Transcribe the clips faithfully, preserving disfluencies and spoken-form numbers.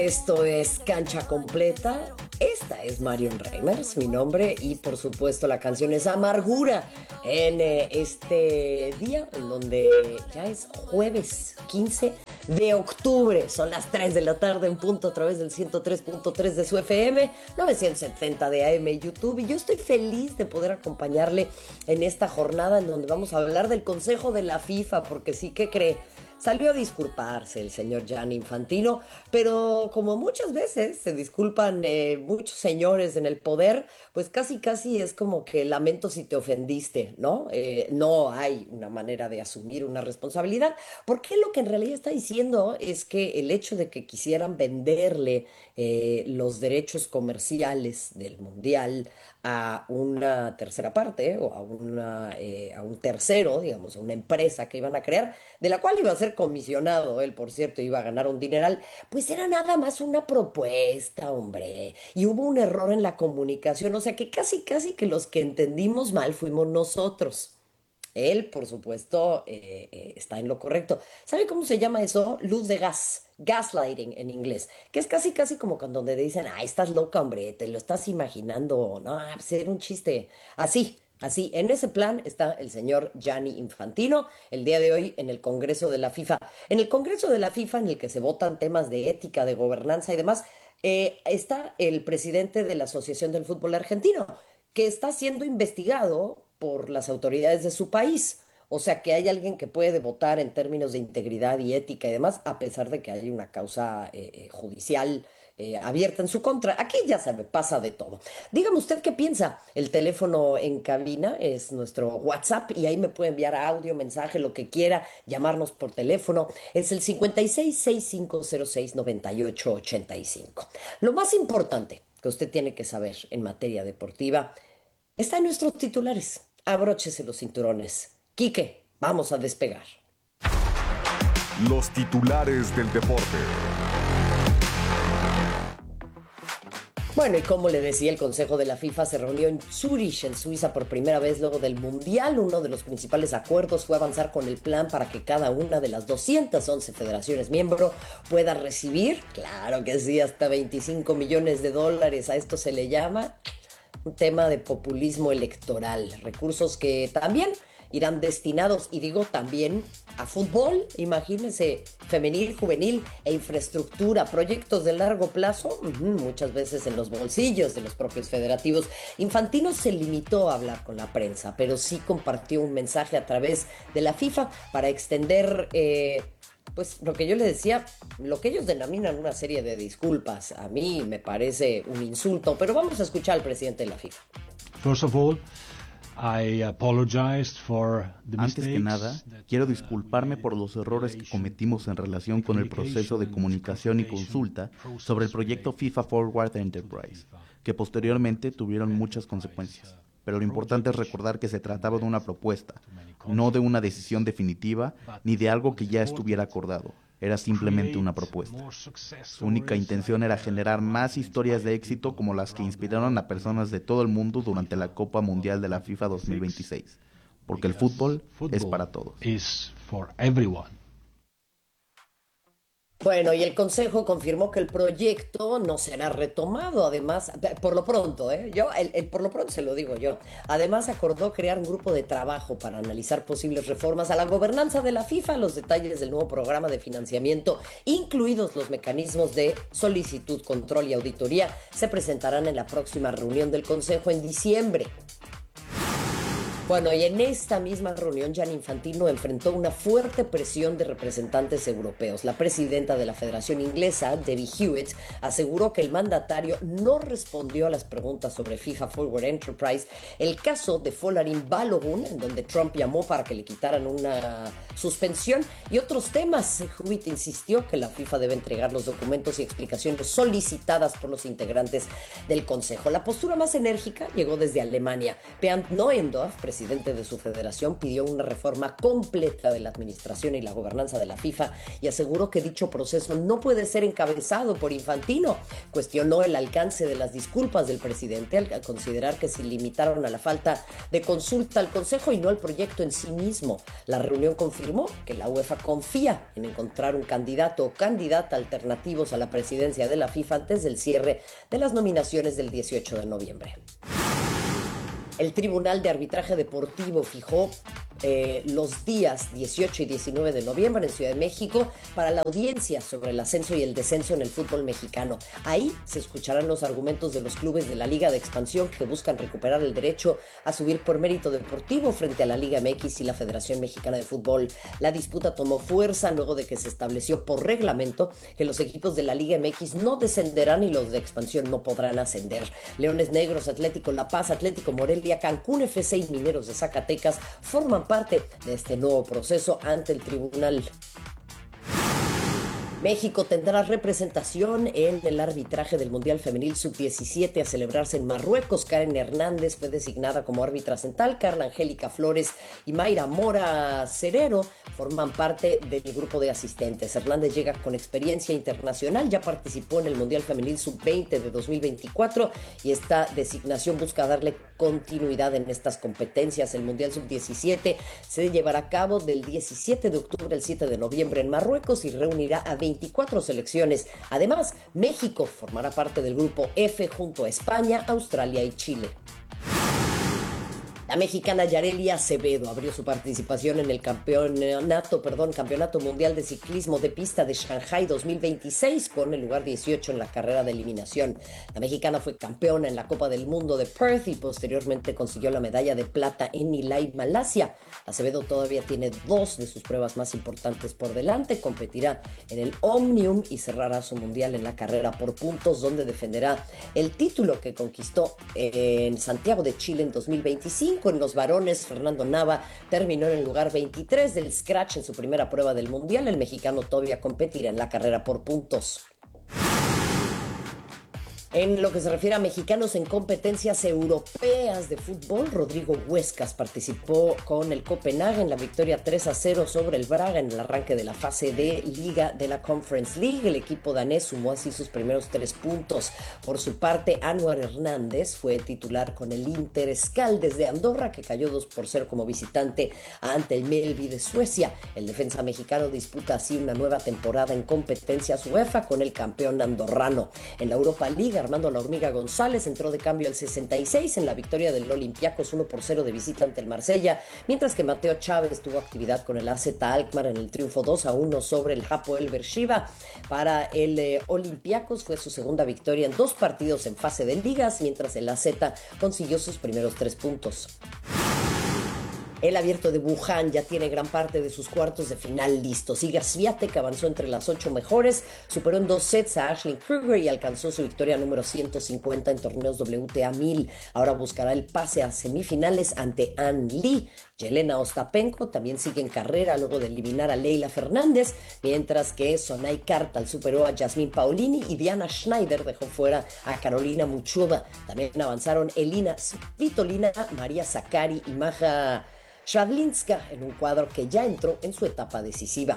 Esto es Cancha Completa. Esta es Marion Reimers, mi nombre, y por supuesto la canción es Amargura en eh, este día en donde ya es jueves quince de octubre. Son las tres de la tarde en punto a través del ciento tres punto tres de su F M, novecientos setenta de A M YouTube, y yo estoy feliz de poder acompañarle en esta jornada en donde vamos a hablar del Consejo de la FIFA, porque sí, ¿qué cree? Salió a disculparse el señor Gianni Infantino, pero como muchas veces se disculpan eh, muchos señores en el poder, pues casi casi es como que lamento si te ofendiste, ¿no? Eh, no hay una manera de asumir una responsabilidad, porque lo que en realidad está diciendo es que el hecho de que quisieran venderle eh, los derechos comerciales del Mundial a una tercera parte o a, una, eh, a un tercero, digamos, a una empresa que iban a crear, de la cual iba a ser comisionado, él por cierto iba a ganar un dineral, pues era nada más una propuesta, hombre, y hubo un error en la comunicación, o sea que casi casi que los que entendimos mal fuimos nosotros. Él, por supuesto, eh, eh, está en lo correcto. ¿Sabe cómo se llama eso? Luz de gas, gaslighting en inglés, que es casi casi como cuando le dicen, ah, estás loca, hombre, te lo estás imaginando, no, pues era un chiste, así. Así, en ese plan está el señor Gianni Infantino el día de hoy en el Congreso de la FIFA. En el Congreso de la FIFA, en el que se votan temas de ética, de gobernanza y demás, eh, está el presidente de la Asociación del Fútbol Argentino, que está siendo investigado por las autoridades de su país. O sea que hay alguien que puede votar en términos de integridad y ética y demás, a pesar de que hay una causa eh, eh, judicial eh, abierta en su contra. Aquí ya sabe, pasa de todo. Dígame usted qué piensa. El teléfono en cabina es nuestro WhatsApp y ahí me puede enviar audio, mensaje, lo que quiera, llamarnos por teléfono. Es el cincuenta y seis, sesenta y cinco cero seis, noventa y ocho ochenta y cinco. Lo más importante que usted tiene que saber en materia deportiva está en nuestros titulares. Abróchese los cinturones. Quique, vamos a despegar. Los titulares del deporte. Bueno, y como le decía, el Consejo de la FIFA se reunió en Zurich, en Suiza, por primera vez luego del Mundial. Uno de los principales acuerdos fue avanzar con el plan para que cada una de las doscientas once federaciones miembro pueda recibir, claro que sí, hasta veinticinco millones de dólares. A esto se le llama un tema de populismo electoral. Recursos que también irán destinados, y digo también, a fútbol, imagínense, femenil, juvenil e infraestructura, proyectos de largo plazo, uh-huh, muchas veces en los bolsillos de los propios federativos. Infantino se limitó a hablar con la prensa, pero sí compartió un mensaje a través de la FIFA para extender, eh, pues lo que yo le decía, lo que ellos denominan una serie de disculpas. A mí me parece un insulto, pero vamos a escuchar al presidente de la FIFA. First of all, I apologized for the Antes que mistakes nada, that, quiero uh, disculparme por los errores que cometimos en relación con el proceso de comunicación y consulta sobre el proyecto FIFA Forward Enterprise, que posteriormente tuvieron muchas consecuencias. Pero lo importante es recordar que se trataba de una propuesta, no de una decisión definitiva ni de algo que ya estuviera acordado. Era simplemente una propuesta. Su única intención era generar más historias de éxito como las que inspiraron a personas de todo el mundo durante la Copa Mundial de la FIFA dos mil veintiséis. Porque el fútbol es para todos. Bueno, y el Consejo confirmó que el proyecto no será retomado. Además, por lo pronto, ¿eh? Yo, el, el por lo pronto se lo digo yo. Además, acordó crear un grupo de trabajo para analizar posibles reformas a la gobernanza de la FIFA, los detalles del nuevo programa de financiamiento, incluidos los mecanismos de solicitud, control y auditoría, se presentarán en la próxima reunión del Consejo en diciembre. Bueno, y en esta misma reunión, Gianni Infantino enfrentó una fuerte presión de representantes europeos. La presidenta de la Federación Inglesa, Debbie Hewitt, aseguró que el mandatario no respondió a las preguntas sobre FIFA Forward Enterprise, el caso de Folarin Balogun, en donde Trump llamó para que le quitaran una suspensión, y otros temas. Hewitt insistió que la FIFA debe entregar los documentos y explicaciones solicitadas por los integrantes del Consejo. La postura más enérgica llegó desde Alemania. Bernd Neuendorf, presidente presidente de su federación, pidió una reforma completa de la administración y la gobernanza de la FIFA y aseguró que dicho proceso no puede ser encabezado por Infantino. Cuestionó el alcance de las disculpas del presidente al considerar que se limitaron a la falta de consulta al Consejo y no al proyecto en sí mismo. La reunión confirmó que la UEFA confía en encontrar un candidato o candidata alternativos a la presidencia de la FIFA antes del cierre de las nominaciones del dieciocho de noviembre. El Tribunal de Arbitraje Deportivo fijó eh, los días dieciocho y diecinueve de noviembre en Ciudad de México para la audiencia sobre el ascenso y el descenso en el fútbol mexicano. Ahí se escucharán los argumentos de los clubes de la Liga de Expansión que buscan recuperar el derecho a subir por mérito deportivo frente a la Liga M X y la Federación Mexicana de Fútbol. La disputa tomó fuerza luego de que se estableció por reglamento que los equipos de la Liga M X no descenderán y los de Expansión no podrán ascender. Leones Negros, Atlético La Paz, Atlético Morelia, Cancún F C y Mineros de Zacatecas forman parte de este nuevo proceso ante el tribunal. México tendrá representación en el arbitraje del Mundial Femenil sub diecisiete a celebrarse en Marruecos. Karen Hernández fue designada como árbitra central. Carla Angélica Flores y Mayra Mora Cerero forman parte del grupo de asistentes. Hernández llega con experiencia internacional, ya participó en el Mundial Femenil sub veinte de dos mil veinticuatro y esta designación busca darle continuidad en estas competencias. El Mundial sub diecisiete se llevará a cabo del diecisiete de octubre al siete de noviembre en Marruecos y reunirá a veinticuatro selecciones. Además, México formará parte del grupo F junto a España, Australia y Chile. La mexicana Yareli Acevedo abrió su participación en el campeonato, perdón, campeonato mundial de ciclismo de pista de Shanghai dos mil veintiséis con el lugar dieciocho en la carrera de eliminación. La mexicana fue campeona en la Copa del Mundo de Perth y posteriormente consiguió la medalla de plata en Ilai, Malasia. Acevedo todavía tiene dos de sus pruebas más importantes por delante. Competirá en el Omnium y cerrará su mundial en la carrera por puntos, donde defenderá el título que conquistó en Santiago de Chile en dos mil veinticinco. En los varones, Fernando Nava terminó en el lugar veintitrés del Scratch en su primera prueba del mundial. El mexicano todavía competirá en la carrera por puntos. En lo que se refiere a mexicanos en competencias europeas de fútbol, Rodrigo Huescas participó con el Copenhague en la victoria tres a cero sobre el Braga en el arranque de la fase de Liga de la Conference League. El equipo danés sumó así sus primeros tres puntos. Por su parte, Anwar Hernández fue titular con el Inter Skaldes de Andorra, que cayó dos por cero como visitante ante el Mjällby de Suecia. El defensa mexicano disputa así una nueva temporada en competencias UEFA con el campeón andorrano. En la Europa League, Armando La Hormiga González entró de cambio al sesenta y seis en la victoria del Olympiacos uno por cero de visita ante el Marsella, mientras que Mateo Chávez tuvo actividad con el A Z Alkmaar en el triunfo dos a uno sobre el Hapoel Beersheva. Para el eh, Olympiacos fue su segunda victoria en dos partidos en fase de ligas, mientras el A Z consiguió sus primeros tres puntos. El Abierto de Wuhan ya tiene gran parte de sus cuartos de final listos. Iga Swiatek avanzó entre las ocho mejores, superó en dos sets a Ashley Kruger y alcanzó su victoria número ciento cincuenta en torneos W T A mil. Ahora buscará el pase a semifinales ante Ann Lee. Yelena Ostapenko también sigue en carrera luego de eliminar a Leila Fernández, mientras que Sonay Kartal superó a Yasmin Paolini y Diana Schneider dejó fuera a Carolina Muchova. También avanzaron Elina Svitolina, María Sakkari y Maja Shradlinska en un cuadro que ya entró en su etapa decisiva.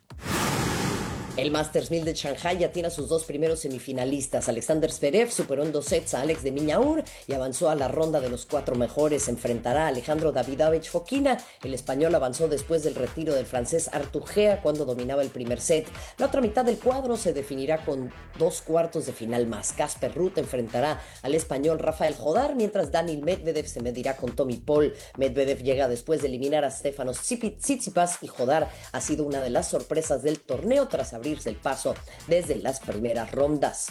El Masters mil de Shanghai ya tiene a sus dos primeros semifinalistas. Alexander Zverev superó en dos sets a Alex de Minaur y avanzó a la ronda de los cuatro mejores. Enfrentará a Alejandro Davidovich Fokina. El español avanzó después del retiro del francés Arthur Gea cuando dominaba el primer set. La otra mitad del cuadro se definirá con dos cuartos de final más. Casper Ruud enfrentará al español Rafael Jodar, mientras Daniil Medvedev se medirá con Tommy Paul. Medvedev llega después de eliminar a Stefanos Tsitsipas y Jodar ha sido una de las sorpresas del torneo tras abrirse el paso desde las primeras rondas.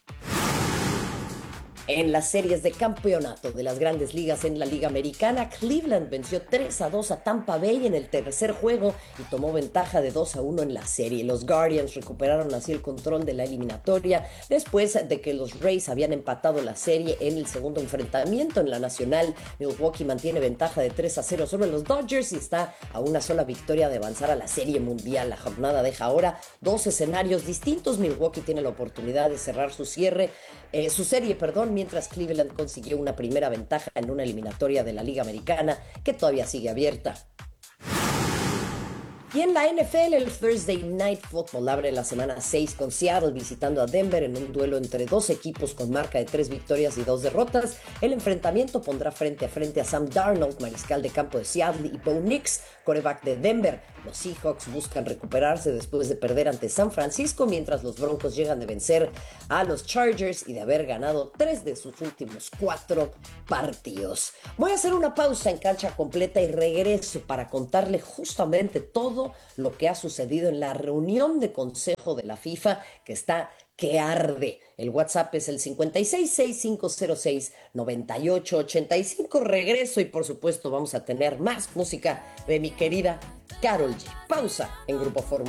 En las series de campeonato de las grandes ligas en la Liga Americana, Cleveland venció tres a dos a Tampa Bay en el tercer juego y tomó ventaja de dos a uno en la serie. Los Guardians recuperaron así el control de la eliminatoria después de que los Rays habían empatado la serie en el segundo enfrentamiento. En la Nacional, Milwaukee mantiene ventaja de tres a cero sobre los Dodgers y está a una sola victoria de avanzar a la Serie Mundial. La jornada deja ahora dos escenarios distintos. Milwaukee tiene la oportunidad de cerrar su cierre, eh, su serie, perdón, mientras Cleveland consiguió una primera ventaja en una eliminatoria de la Liga Americana que todavía sigue abierta. Y en la N F L, el Thursday Night Football abre la semana seis con Seattle visitando a Denver en un duelo entre dos equipos con marca de tres victorias y dos derrotas. El enfrentamiento pondrá frente a frente a Sam Darnold, mariscal de campo de Seattle, y Bo Nix, quarterback de Denver. Los Seahawks buscan recuperarse después de perder ante San Francisco, mientras los Broncos llegan de vencer a los Chargers y de haber ganado tres de sus últimos cuatro partidos. Voy a hacer una pausa en Cancha Completa y regreso para contarle justamente todo lo que ha sucedido en la reunión de consejo de la FIFA, que está que arde. El WhatsApp es el cincuenta y seis, sesenta y cinco cero seis, noventa y ocho ochenta y cinco. Regreso y por supuesto vamos a tener más música de mi querida Karol G. Pausa en Grupo Fórmula.